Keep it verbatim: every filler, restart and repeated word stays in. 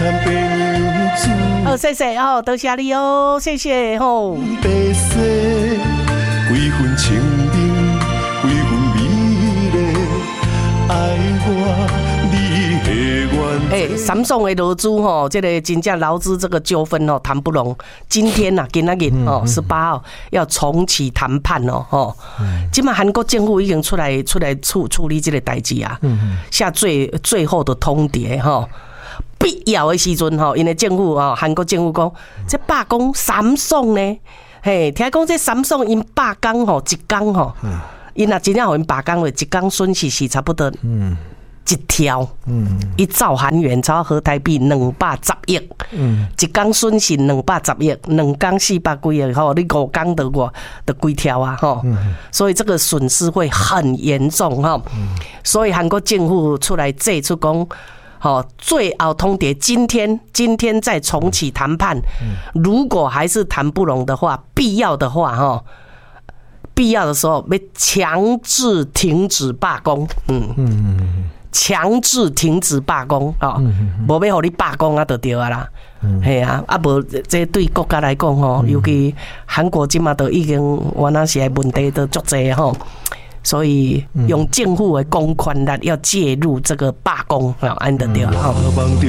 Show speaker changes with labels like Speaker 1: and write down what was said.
Speaker 1: 哦，谢谢哦，多谢你哦，谢谢吼。白色几分清冷，几分美丽，爱我你的原。哎，三宋的劳资吼，这个真正劳资这个纠纷哦，谈不拢。今天呐、啊，今仔日哦，十八号要重启谈判哦，吼。今嘛韩国政府已经出来出来处处理这个代志啊，下最最后的通牒吼。必要的时阵吼，因为政府吼，韩国政府讲，这罢工三爽呢，嘿，听讲这三爽因罢工吼，一工吼，因若真正互因罢工了，一工损失是差不多，嗯，一条，嗯，一兆韩元，差合台币两百十亿，嗯，一工损失两百十亿，两工四百几亿吼，你五工得我得几条啊吼，所以这个损失会很严重哈，所以韩国政府出来祭出讲。好，最后通牒，今天今天再重启谈判。如果还是谈不拢的话，必要的话，哈，必要的时候要强制停止罢工。嗯嗯，强制停止罢工啊，无要互你罢工啊，就对啊啦。系啊，啊无这对国家来讲吼，尤其韩国今嘛都已经原来是问题都足济吼。所以用政府的公权力要介入这个罢工，安得对哈。